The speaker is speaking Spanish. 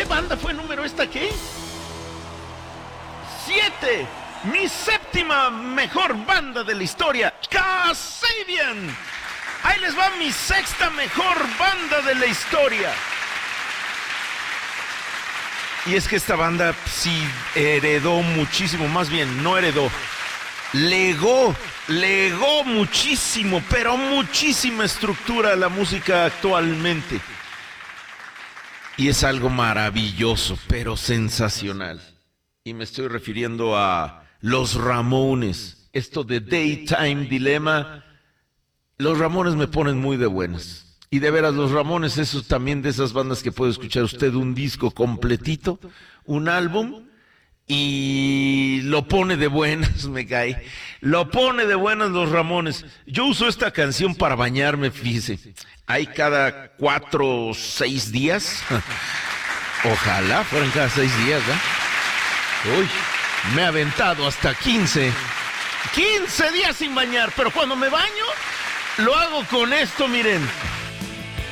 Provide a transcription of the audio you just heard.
¿Qué banda fue número esta qué? 7. Mi séptima mejor banda de la historia, Kasabian. Ahí les va mi sexta mejor banda de la historia. Y es que esta banda sí heredó muchísimo, más bien no heredó, legó muchísimo, pero muchísima estructura a la música actualmente. Y es algo maravilloso, pero sensacional. Y me estoy refiriendo a Los Ramones. Esto de Daytime Dilemma, Los Ramones me ponen muy de buenas. Y de veras, Los Ramones, eso también de esas bandas que puede escuchar usted un disco completito, un álbum, y lo pone de buenas, me cae. Lo pone de buenas Los Ramones. Yo uso esta canción para bañarme, fíjese. Hay cada 4 o 6 días. Ojalá fueran cada 6 días, ¿eh? Uy, me he aventado hasta 15 días sin bañar, pero cuando me baño, lo hago con esto, miren.